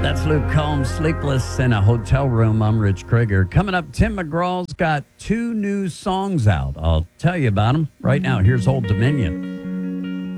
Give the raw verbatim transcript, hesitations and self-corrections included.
That's Luke Combs, Sleepless in a Hotel Room. I'm Rich Krieger. Coming up, Tim McGraw's got two new songs out. I'll tell you about them right now. Here's Old Dominion.